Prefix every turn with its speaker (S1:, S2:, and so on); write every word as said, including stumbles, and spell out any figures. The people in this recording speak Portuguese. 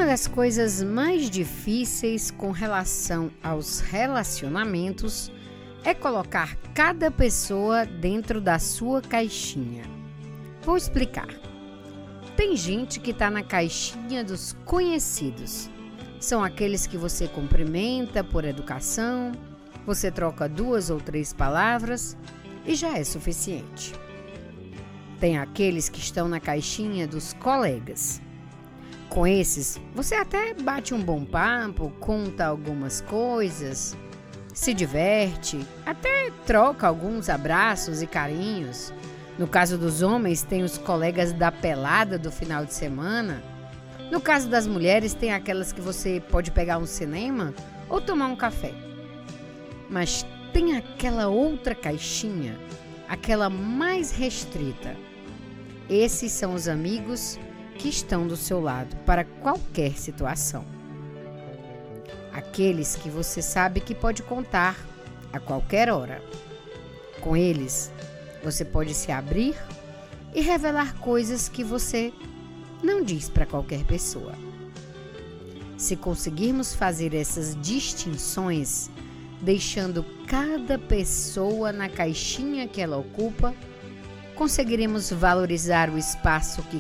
S1: das coisas mais difíceis com relação aos relacionamentos é colocar cada pessoa dentro da sua caixinha. Vou explicar. Tem gente que está na caixinha dos conhecidos. São aqueles que você cumprimenta por educação, você troca duas ou três palavras e já é suficiente. Tem aqueles que estão na caixinha dos colegas. Com esses, você até bate um bom papo, conta algumas coisas, se diverte, até troca alguns abraços e carinhos. No caso dos homens, tem os colegas da pelada do final de semana. No caso das mulheres, tem aquelas que você pode pegar um cinema ou tomar um café. Mas tem aquela outra caixinha, aquela mais restrita. Esses são os amigos que estão do seu lado para qualquer situação. Aqueles que você sabe que pode contar a qualquer hora. Com eles, você pode se abrir e revelar coisas que você não diz para qualquer pessoa. Se conseguirmos fazer essas distinções, deixando cada pessoa na caixinha que ela ocupa, conseguiremos valorizar o espaço que